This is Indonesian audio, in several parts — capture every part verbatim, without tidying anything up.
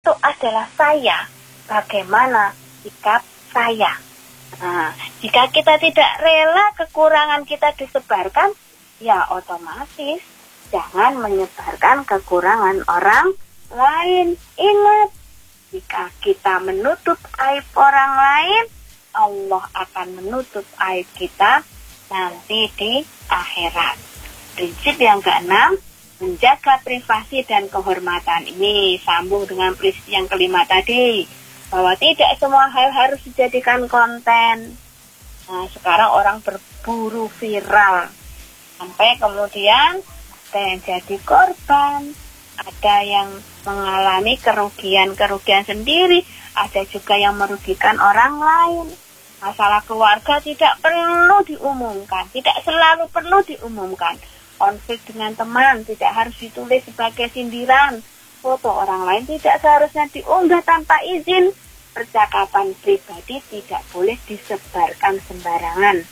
itu adalah saya, bagaimana sikap saya. Nah, jika kita tidak rela kekurangan kita disebarkan, ya otomatis jangan menyebarkan kekurangan orang lain. Ingat, jika kita menutup aib orang lain, Allah akan menutup aib kita nanti di akhirat. Prinsip yang keenam, menjaga privasi dan kehormatan. Ini sambung dengan prinsip yang kelima tadi, bahwa tidak semua hal harus dijadikan konten. Nah, sekarang orang berburu viral, sampai kemudian ada yang jadi korban, ada yang mengalami kerugian-kerugian sendiri, ada juga yang merugikan orang lain. Masalah keluarga tidak perlu diumumkan, tidak selalu perlu diumumkan. Konflik dengan teman tidak harus ditulis sebagai sindiran. Foto orang lain tidak seharusnya diunggah tanpa izin. Percakapan pribadi tidak boleh disebarkan sembarangan.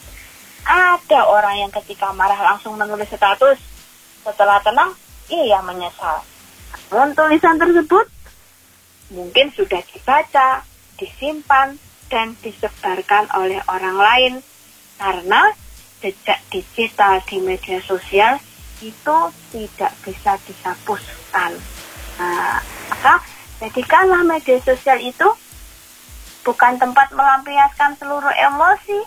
Ada orang yang ketika marah langsung menulis status, setelah tenang, ia menyesal. Namun tulisan tersebut mungkin sudah dibaca, disimpan, dan disebarkan oleh orang lain. Karena jejak digital di media sosial itu tidak bisa dihapuskan. Nah, maka jadikanlah media sosial itu bukan tempat melampiaskan seluruh emosi,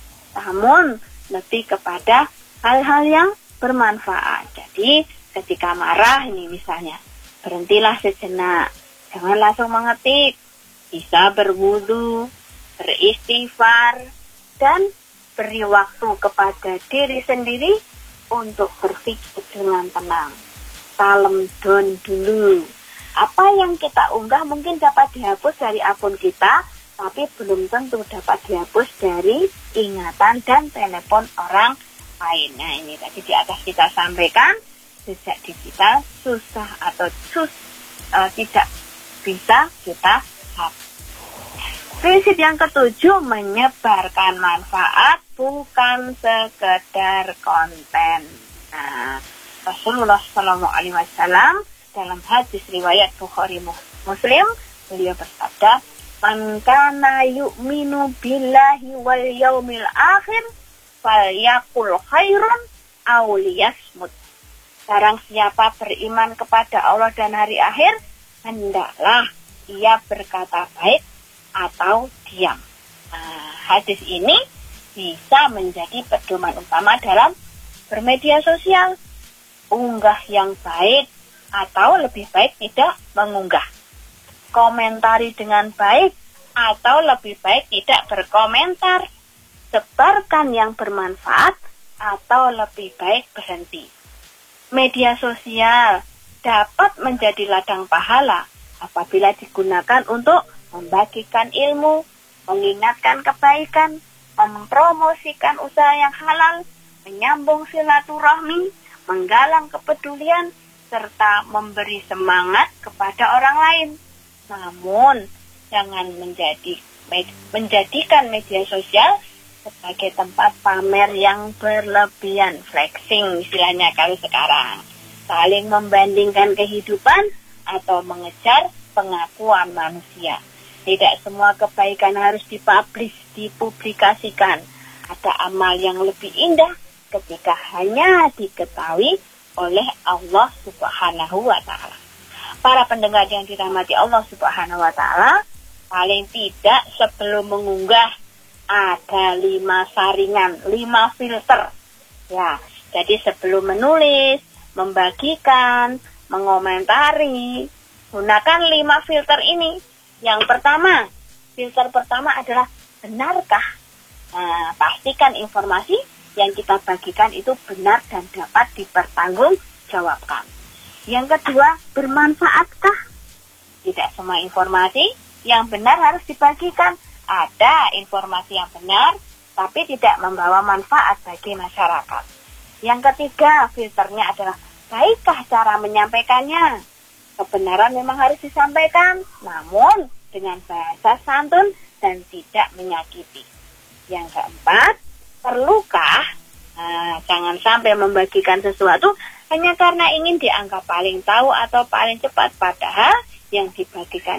namun lebih kepada hal-hal yang bermanfaat. Jadi ketika marah ini misalnya, berhentilah sejenak, jangan langsung mengetik, bisa berwudu, beristighfar, dan beri waktu kepada diri sendiri untuk berpikir dengan tenang. Calm down dulu. Apa yang kita unggah mungkin dapat dihapus dari akun kita, tapi belum tentu dapat dihapus dari ingatan dan telepon orang lain. Nah, ini tadi di atas kita sampaikan, jejak digital susah atau sus, uh, tidak bisa kita hapus. Prinsip yang ketujuh, menyebarkan manfaat bukan sekedar konten. Nah, Rasulullah shallallahu alaihi wasallam dalam hadis riwayat Bukhari Muslim, beliau bersabda, "Man kana yu'minu billahi wal yaumil akhir falyaqul khairan aw liyasmut." Barang siapa beriman kepada Allah dan hari akhir, hendaklah ia berkata baik atau diam. Nah, hadis ini bisa menjadi pedoman utama dalam bermedia sosial. Unggah yang baik atau lebih baik tidak mengunggah. Komentari dengan baik atau lebih baik tidak berkomentar. Sebarkan yang bermanfaat atau lebih baik berhenti. Media sosial dapat menjadi ladang pahala apabila digunakan untuk membagikan ilmu, mengingatkan kebaikan, mempromosikan usaha yang halal, menyambung silaturahmi, menggalang kepedulian, serta memberi semangat kepada orang lain. Namun, jangan menjadi menjadikan media sosial sebagai tempat pamer yang berlebihan, flexing istilahnya kalau sekarang, saling membandingkan kehidupan atau mengejar pengakuan manusia. Tidak semua kebaikan harus dipublish, dipublikasikan. Ada amal yang lebih indah ketika hanya diketahui oleh Allah Subhanahu wa Ta'ala. Para pendengar yang dirahmati Allah Subhanahu wa Ta'ala, paling tidak sebelum mengunggah ada lima saringan, lima filter. Ya, jadi sebelum menulis, membagikan, mengomentari, gunakan lima filter ini. Yang pertama, filter pertama adalah benarkah? Nah, pastikan informasi yang kita bagikan itu benar dan dapat dipertanggungjawabkan. Yang kedua, bermanfaatkah? Tidak semua informasi yang benar harus dibagikan. Ada informasi yang benar, tapi tidak membawa manfaat bagi masyarakat. Yang ketiga, filternya adalah baikkah cara menyampaikannya? Kebenaran memang harus disampaikan, namun dengan bahasa santun dan tidak menyakiti. Yang keempat, perlukah? Nah, jangan sampai membagikan sesuatu hanya karena ingin dianggap paling tahu atau paling cepat, padahal yang dibagikan